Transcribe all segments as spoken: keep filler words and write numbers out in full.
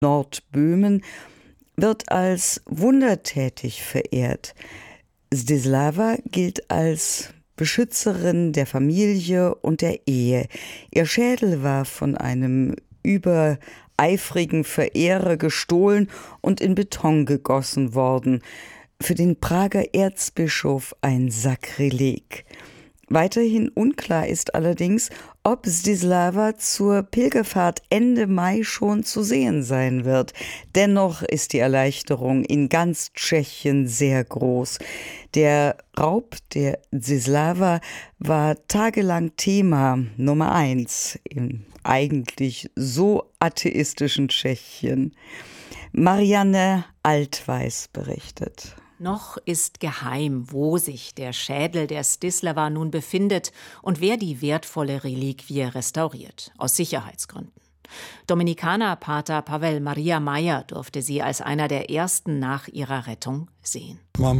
Nordböhmen wird als wundertätig verehrt. Zdislava gilt als Beschützerin der Familie und der Ehe. Ihr Schädel war von einem übereifrigen Verehrer gestohlen und in Beton gegossen worden. Für den Prager Erzbischof ein Sakrileg. Weiterhin unklar ist allerdings, ob Zdislava zur Pilgerfahrt Ende Mai schon zu sehen sein wird. Dennoch ist die Erleichterung in ganz Tschechien sehr groß. Der Raub der Zdislava war tagelang Thema Nummer eins im eigentlich so atheistischen Tschechien. Marianne Altweis berichtet. Noch ist geheim, wo sich der Schädel der Zdislava nun befindet und wer die wertvolle Reliquie restauriert, aus Sicherheitsgründen. Dominikanerpater Pavel Maria Mayer durfte sie als einer der ersten nach ihrer Rettung sehen.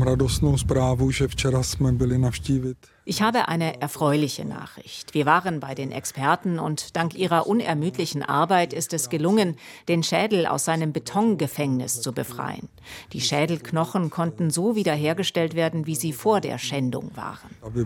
Ich habe eine erfreuliche Nachricht. Wir waren bei den Experten und dank ihrer unermüdlichen Arbeit ist es gelungen, den Schädel aus seinem Betongefängnis zu befreien. Die Schädelknochen konnten so wiederhergestellt werden, wie sie vor der Schändung waren.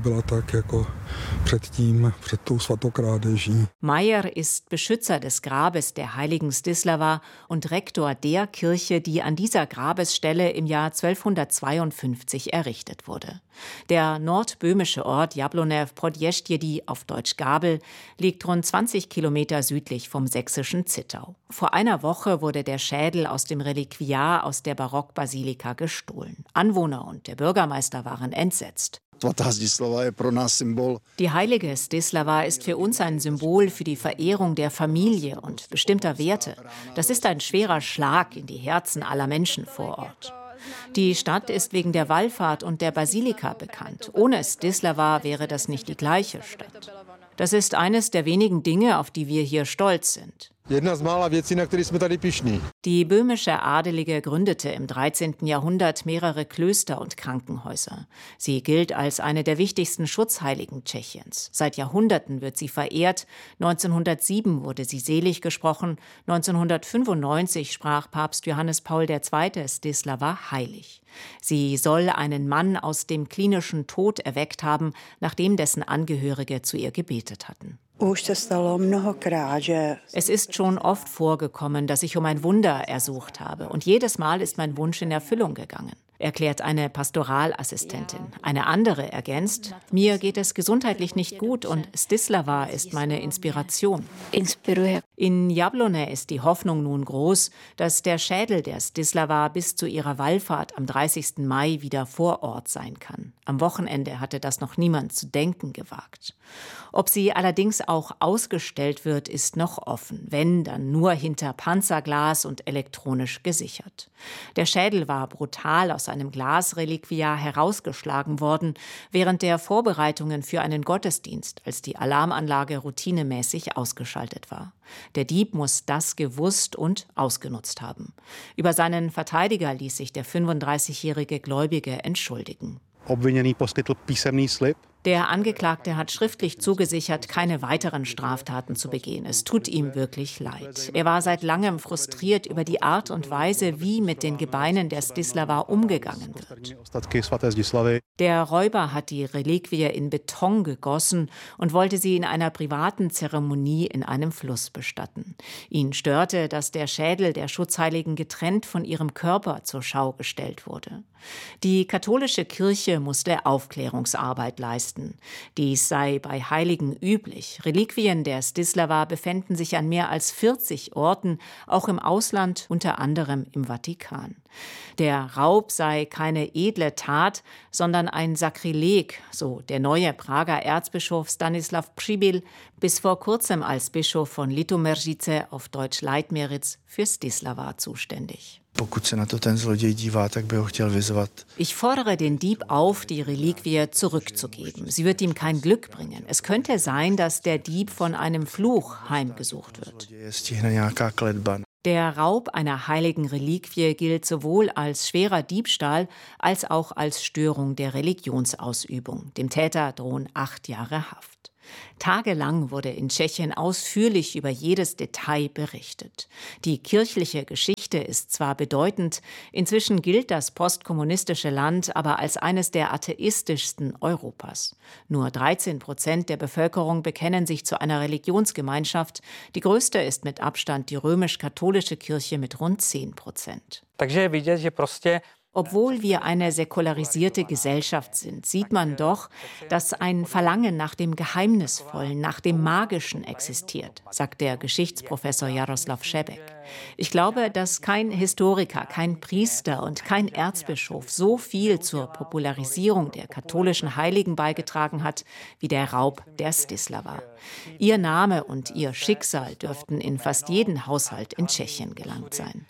Mayer ist Beschützer des Grabes der heiligen Zdislava und Rektor der Kirche, die an dieser Grabesstelle im Jahr zwölfhundertzweiundfünfzig errichtet wurde. Der nordböhmische Ort Jablonew Podjeździedy, auf Deutsch Gabel, liegt rund zwanzig Kilometer südlich vom sächsischen Zittau. Vor einer Woche wurde der Schädel aus dem Reliquiar aus der Barockbasilika gestohlen. Anwohner und der Bürgermeister waren entsetzt. Die heilige Zdislava ist für uns ein Symbol für die Verehrung der Familie und bestimmter Werte. Das ist ein schwerer Schlag in die Herzen aller Menschen vor Ort. Die Stadt ist wegen der Wallfahrt und der Basilika bekannt. Ohne Zdislava wäre das nicht die gleiche Stadt. Das ist eines der wenigen Dinge, auf die wir hier stolz sind. Die böhmische Adelige gründete im dreizehnten Jahrhundert mehrere Klöster und Krankenhäuser. Sie gilt als eine der wichtigsten Schutzheiligen Tschechiens. Seit Jahrhunderten wird sie verehrt. neunzehnhundertsieben wurde sie selig gesprochen. neunzehnhundertfünfundneunzig sprach Papst Johannes Paul der Zweite Zdislava heilig. Sie soll einen Mann aus dem klinischen Tod erweckt haben, nachdem dessen Angehörige zu ihr gebetet hatten. Es ist schon oft vorgekommen, dass ich um ein Wunder ersucht habe. Und jedes Mal ist mein Wunsch in Erfüllung gegangen, erklärt eine Pastoralassistentin. Eine andere ergänzt: Mir geht es gesundheitlich nicht gut und Zdislava ist meine Inspiration. In Jablone ist die Hoffnung nun groß, dass der Schädel der Zdislava bis zu ihrer Wallfahrt am dreißigsten Mai wieder vor Ort sein kann. Am Wochenende hatte das noch niemand zu denken gewagt. Ob sie allerdings auch ausgestellt wird, ist noch offen. Wenn, dann nur hinter Panzerglas und elektronisch gesichert. Der Schädel war brutal aus einem Glasreliquiar herausgeschlagen worden, während der Vorbereitungen für einen Gottesdienst, als die Alarmanlage routinemäßig ausgeschaltet war. Der Dieb muss das gewusst und ausgenutzt haben. Über seinen Verteidiger ließ sich der fünfunddreißigjährige Gläubige entschuldigen. Der Angeklagte hat schriftlich zugesichert, keine weiteren Straftaten zu begehen. Es tut ihm wirklich leid. Er war seit langem frustriert über die Art und Weise, wie mit den Gebeinen der Zdislava umgegangen wird. Der Räuber hat die Reliquie in Beton gegossen und wollte sie in einer privaten Zeremonie in einem Fluss bestatten. Ihn störte, dass der Schädel der Schutzheiligen getrennt von ihrem Körper zur Schau gestellt wurde. Die katholische Kirche musste Aufklärungsarbeit leisten. Dies sei bei Heiligen üblich. Reliquien der Zdislava befänden sich an mehr als vierzig Orten, auch im Ausland, unter anderem im Vatikan. Der Raub sei keine edle Tat, sondern ein Sakrileg, so der neue Prager Erzbischof Stanislav Přibyl, bis vor kurzem als Bischof von Litoměřice, auf Deutsch Leitmeritz, für Zdislava zuständig. Ich fordere den Dieb auf, die Reliquie zurückzugeben. Sie wird ihm kein Glück bringen. Es könnte sein, dass der Dieb von einem Fluch heimgesucht wird. Der Raub einer heiligen Reliquie gilt sowohl als schwerer Diebstahl als auch als Störung der Religionsausübung. Dem Täter drohen acht Jahre Haft. Tagelang wurde in Tschechien ausführlich über jedes Detail berichtet. Die kirchliche Geschichte ist zwar bedeutend, inzwischen gilt das postkommunistische Land aber als eines der atheistischsten Europas. Nur dreizehn Prozent der Bevölkerung bekennen sich zu einer Religionsgemeinschaft. Die größte ist mit Abstand die römisch-katholische Kirche mit rund zehn Prozent. Obwohl wir eine säkularisierte Gesellschaft sind, sieht man doch, dass ein Verlangen nach dem Geheimnisvollen, nach dem Magischen existiert, sagt der Geschichtsprofessor Jaroslav Šebek. Ich glaube, dass kein Historiker, kein Priester und kein Erzbischof so viel zur Popularisierung der katholischen Heiligen beigetragen hat, wie der Raub der Zdislava. Ihr Name und ihr Schicksal dürften in fast jeden Haushalt in Tschechien gelangt sein.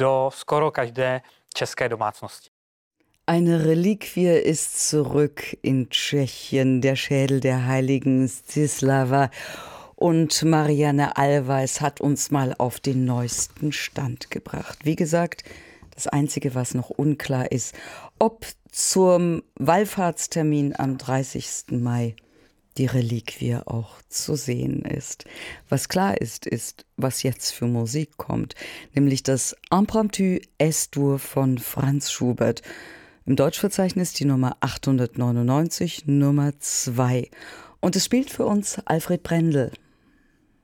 Eine Reliquie ist zurück in Tschechien, der Schädel der heiligen Zdislava. Und Marianne Allweis hat uns mal auf den neuesten Stand gebracht. Wie gesagt, das Einzige, was noch unklar ist, ob zum Wallfahrtstermin am dreißigsten Mai die Reliquie auch zu sehen ist. Was klar ist, ist, was jetzt für Musik kommt, nämlich das Impromptu S-Dur von Franz Schubert. Im Deutschverzeichnis die Nummer achthundertneunundneunzig, Nummer zwei. Und es spielt für uns Alfred Brendel.